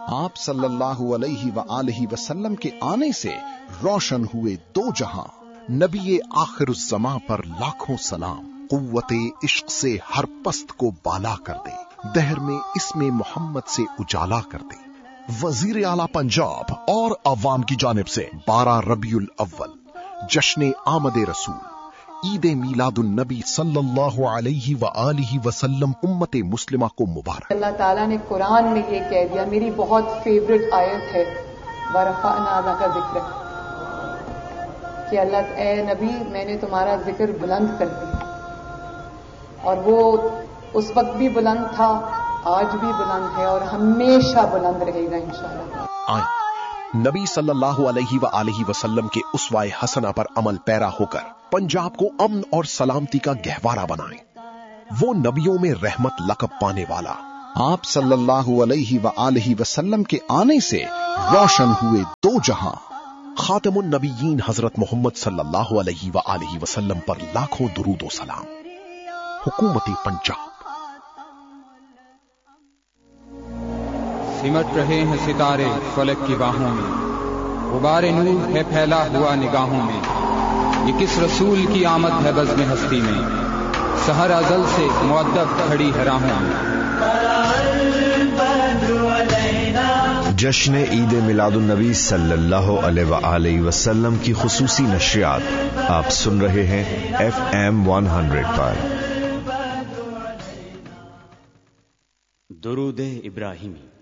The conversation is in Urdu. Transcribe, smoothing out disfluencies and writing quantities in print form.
آپ صلی اللہ علیہ وآلہ وسلم کے آنے سے روشن ہوئے دو جہاں، نبی آخر الزماں پر لاکھوں سلام، قوت عشق سے ہر پست کو بالا کر دے، دہر میں اسم محمد سے اجالا کر دے۔ وزیر اعلیٰ پنجاب اور عوام کی جانب سے 12 ربیع الاول جشن آمد رسول، عید میلاد النبی صلی اللہ علیہ وآلہ وسلم امت مسلمہ کو مبارک۔ اللہ تعالیٰ نے قرآن میں یہ کہہ دیا، میری بہت فیوریٹ آیت ہے وَرَفَعْنَا لَكَ ذِكْرَكَ، کہ اللہ اے نبی میں نے تمہارا ذکر بلند کر دیا، اور وہ اس وقت بھی بلند تھا، آج بھی بلند ہے اور ہمیشہ بلند رہے گا انشاءاللہ۔ آئیں نبی صلی اللہ علیہ وآلہ وسلم کے اسوہ حسنہ پر عمل پیرا ہو کر پنجاب کو امن اور سلامتی کا گہوارہ بنائیں۔ وہ نبیوں میں رحمت لقب پانے والا آپ صلی اللہ علیہ وآلہ وسلم کے آنے سے روشن ہوئے دو جہاں، خاتم النبیین حضرت محمد صلی اللہ علیہ وآلہ وسلم پر لاکھوں درود و سلام۔ حکومت پنجاب۔ سمٹ رہے ہیں ستارے فلک کی باہوں میں، غبار نور ہے پھیلا ہوا نگاہوں میں، یہ کس رسول کی آمد ہے بزم ہستی میں، سحر ازل سے مؤدب کھڑی ہے راہوں میں۔ جشن عید میلاد النبی صلی اللہ علیہ وآلہ وسلم کی خصوصی نشریات آپ سن رہے ہیں FM 100 پر۔ درود ابراہیمی۔